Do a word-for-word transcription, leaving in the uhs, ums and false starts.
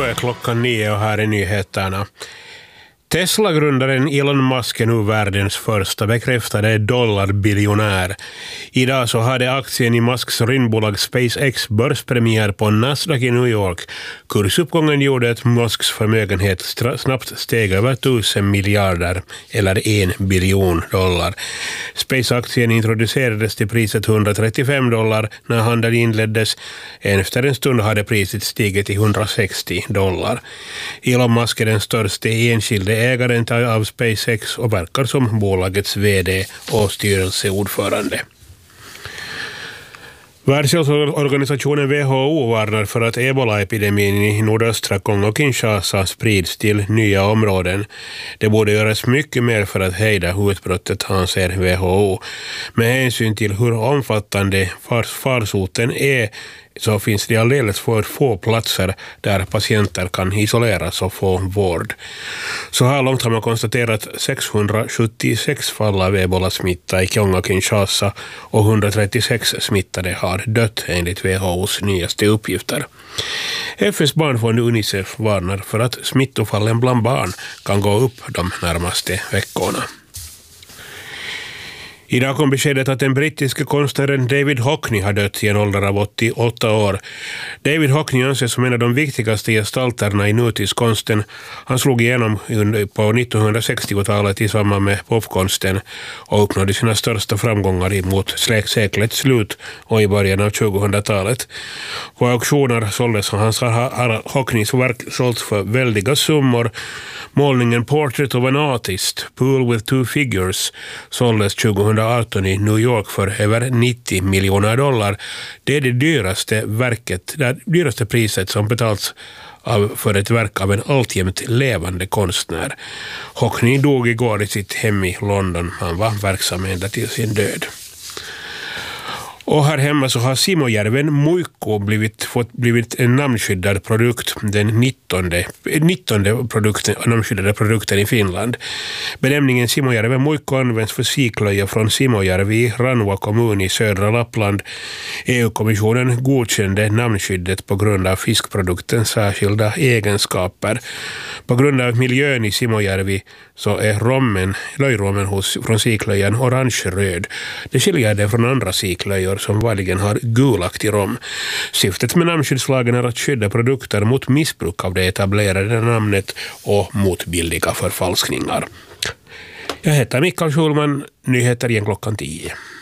är klockan nio och här är nyheterna. Tesla-grundaren Elon Musk är nu världens första bekräftade dollarbiljonär. Idag så hade aktien i Musks rymdbolag SpaceX börspremiär på Nasdaq i New York. Kursuppgången gjorde att Musks förmögenhet stra- snabbt steg över tusen miljarder eller en biljon dollar. Space-aktien introducerades till priset hundratrettiofem dollar när handeln inleddes. Efter en stund hade priset stigit till hundrasextio dollar. Elon Musk är den största enskilde ägaren av SpaceX och verkar som bolagets vd och styrelseordförande. Världshälsoorganisationen W H O varnar för att ebola-epidemin i nordöstra Kongo-Kinshasa sprids till nya områden. Det borde göras mycket mer för att hejda utbrottet, anser W H O. Med hänsyn till hur omfattande farsoten är så finns det alldeles för få platser där patienter kan isoleras och få vård. Så här långt har man konstaterat sexhundrasjuttiosex fall av ebola-smitta i Kongo-Kinshasa och hundratrettiosex smittade har dött enligt W H O:s nyaste uppgifter. F N:s barnfond Unicef varnar för att smittofallen bland barn kan gå upp de närmaste veckorna. Idag kom beskedet att den brittiske konstnären David Hockney har dött i en ålder av åttioåtta år. David Hockney anses som en av de viktigaste gestalterna i nutidskonsten. Han slog igenom på nittonhundrasextiotalet i samband med popkonsten och uppnådde sina största framgångar mot seklets slut och i början av tjugohundratalet. På auktioner såldes hans Hockneys verk sålts för väldiga summor. Målningen Portrait of an Artist, Pool with Two Figures, såldes tjugohundraarton i New York för över nittio miljoner dollar. Det är det dyraste verket, det dyraste priset som betalts av, för ett verk av en alltjämt levande konstnär. Hockney dog igår i sitt hem i London. Han var verksam ända till sin död. Och här hemma så har Simojärven Muikku blivit, fått, blivit en namnskyddad produkt, den nittonde, nittonde produkten, namnskyddade produkten i Finland. Benämningen Simojärven Muikku används för siklöja från Simojärvi i Ranua kommun i södra Lappland. E U-kommissionen godkände namnskyddet på grund av fiskproduktens särskilda egenskaper. På grund av miljön i Simojärvi så är rommen, löjrommen hos, från siklöjan orange-röd. Det skiljer det från andra siklöjor som vanligen har gulaktig rom. Syftet med namnskyddslagen är att skydda produkter mot missbruk av det etablerade namnet och mot billiga förfalskningar. Jag heter Mikael Schulman, nyheter igen klockan tio.